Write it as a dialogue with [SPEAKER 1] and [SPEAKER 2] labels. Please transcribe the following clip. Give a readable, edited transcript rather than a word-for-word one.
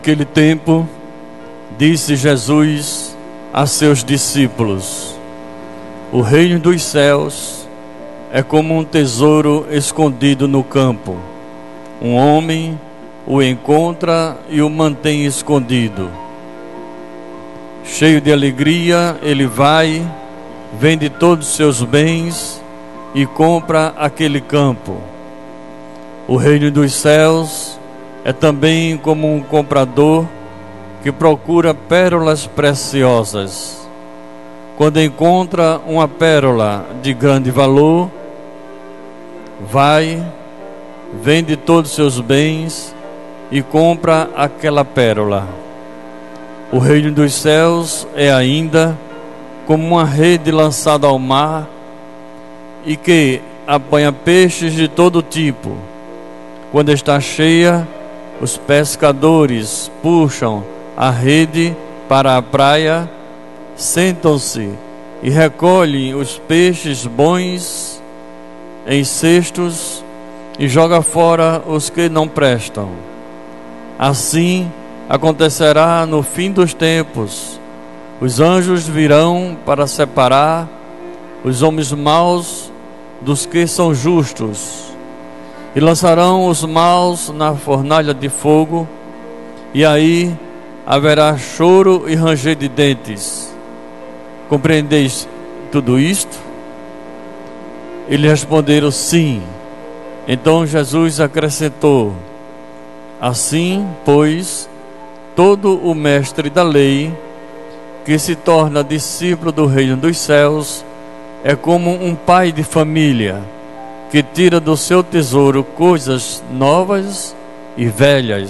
[SPEAKER 1] Naquele tempo, disse Jesus a seus discípulos: o reino dos céus é como um tesouro escondido no campo. Um homem o encontra e o mantém escondido. Cheio de alegria, ele vai, vende todos os seus bens e compra aquele campo. O reino dos céus é também como um comprador que procura pérolas preciosas. Quando encontra uma pérola de grande valor, vai, vende todos os seus bens e compra aquela pérola. O reino dos céus é ainda como uma rede lançada ao mar e que apanha peixes de todo tipo. Quando está cheia, os pescadores puxam a rede para a praia, sentam-se e recolhem os peixes bons em cestos e jogam fora os que não prestam. Assim acontecerá no fim dos tempos. Os anjos virão para separar os homens maus dos que são justos, e lançarão os maus na fornalha de fogo, e aí haverá choro e ranger de dentes. Compreendeis tudo isto? Eles responderam: sim. Então Jesus acrescentou: assim, pois, todo o mestre da lei que se torna discípulo do reino dos céus é como um pai de família que tira do seu tesouro coisas novas e velhas.